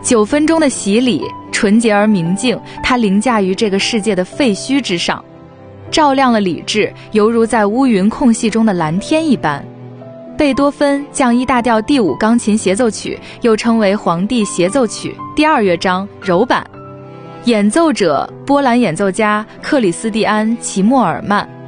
9分钟的洗礼，纯洁而明净，它凌驾于这个世界的废墟之上，照亮了理智，犹如在乌云空隙中的蓝天一般。贝多芬降E大调第5钢琴协奏曲又称为皇帝协奏曲，第2乐章柔版，演奏者波兰演奏家克里斯蒂安·齐默尔曼。